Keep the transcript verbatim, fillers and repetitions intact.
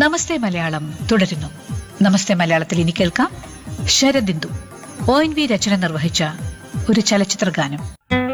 നമസ്തേ മലയാളം തുടരുന്നു. നമസ്തേ മലയാളത്തിൽ ഇനി കേൾക്കാം ശരദിന്ദു ഒ എൻ വി രചന നിർവഹിച്ച ഒരു ചലച്ചിത്ര ഗാനം.